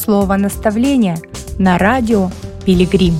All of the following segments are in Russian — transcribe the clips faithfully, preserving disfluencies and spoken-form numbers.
слово наставления на радио Пилигрим.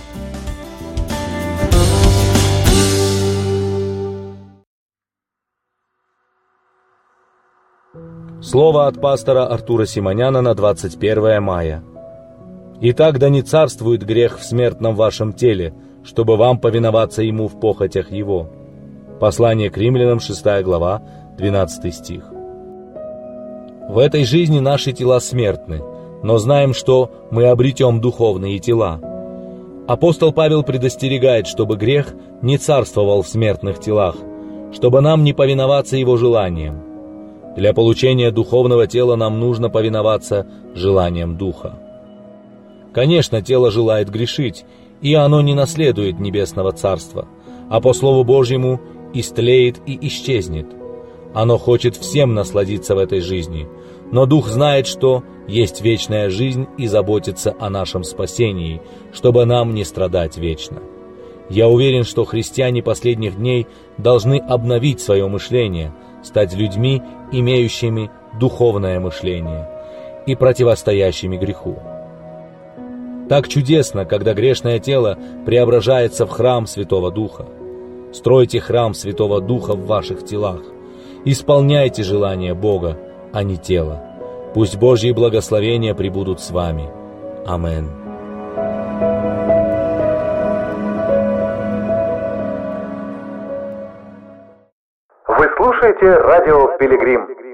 Слово от пастора Артура Симоняна на двадцать первое мая. «Итак, да не царствует грех в смертном вашем теле, чтобы вам повиноваться ему в похотях его». Послание к римлянам, шестая глава, двенадцатый стих. В этой жизни наши тела смертны, но знаем, что мы обретем духовные тела. Апостол Павел предостерегает, чтобы грех не царствовал в смертных телах, чтобы нам не повиноваться его желаниям. Для получения духовного тела нам нужно повиноваться желаниям Духа. Конечно, тело желает грешить, и оно не наследует небесного царства, а по Слову Божьему истлеет и исчезнет. Оно хочет всем насладиться в этой жизни, но Дух знает, что есть вечная жизнь и заботится о нашем спасении, чтобы нам не страдать вечно. Я уверен, что христиане последних дней должны обновить свое мышление, стать людьми, имеющими духовное мышление и противостоящими греху. Так чудесно, когда грешное тело преображается в храм Святого Духа. Стройте храм Святого Духа в ваших телах. Исполняйте желания Бога, а не тело. Пусть Божьи благословения пребудут с вами. Аминь. Вы слушаете радио Пилигрим.